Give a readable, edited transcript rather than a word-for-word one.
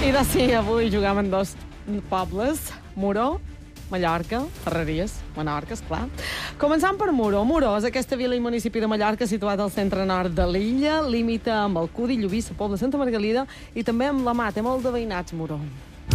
I de sí, avui jugam en dos pobles, Muro, Mallorca, Ferreries, Menorca, esclar. Començant per Muro. Muro és aquesta vila i municipi de Mallorca situat al centre nord de l'illa, limita amb el Cudi, Llubí, la Pobla Santa Margalida i també amb la Mar. Té molt de veïnats, Muro.